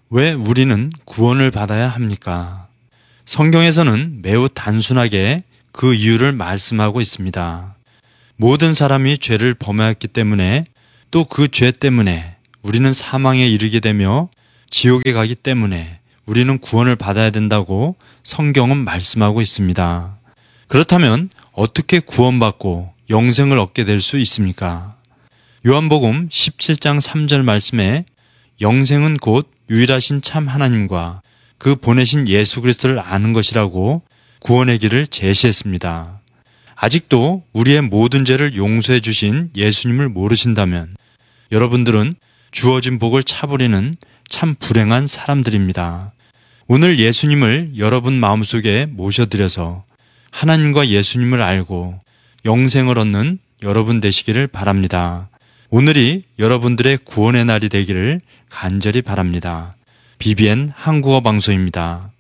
왜 우리는 구원을 받아야 합니까? 성경에서는 매우 단순하게 그 이유를 말씀하고 있습니다. 모든 사람이 죄를 범하였기 때문에 또 그 죄 때문에 우리는 사망에 이르게 되며 지옥에 가기 때문에 우리는 구원을 받아야 된다고 성경은 말씀하고 있습니다. 그렇다면 어떻게 구원받고 영생을 얻게 될 수 있습니까? 요한복음 17장 3절 말씀에 영생은 곧 유일하신 참 하나님과 그 보내신 예수 그리스도를 아는 것이라고 구원의 길을 제시했습니다. 아직도 우리의 모든 죄를 용서해 주신 예수님을 모르신다면 여러분들은 주어진 복을 차버리는 참 불행한 사람들입니다. 오늘 예수님을 여러분 마음속에 모셔드려서 하나님과 예수님을 알고 영생을 얻는 여러분 되시기를 바랍니다. 오늘이 여러분들의 구원의 날이 되기를 간절히 바랍니다. BBN 한국어 방송입니다.